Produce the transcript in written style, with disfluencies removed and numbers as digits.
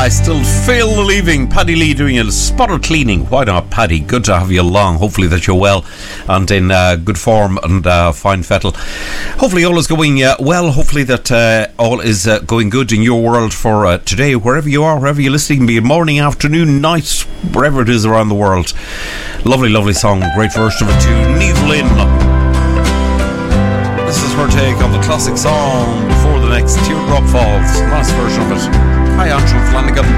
I still feel the leaving. Paddy Lee doing a spot of cleaning. Why not, Paddy? Good to have you along. Hopefully that you're well and in good form and fine fettle. Hopefully all is going well. Hopefully that all is going good in your world for today, wherever you are, wherever you're listening, be it morning, afternoon, night, wherever it is around the world. Lovely, lovely song. Great version of it too. Niamh Lynn. This is her take on the classic song Before the Next Teardrop Falls. Last version of it. Hi, Andrew Flanagan.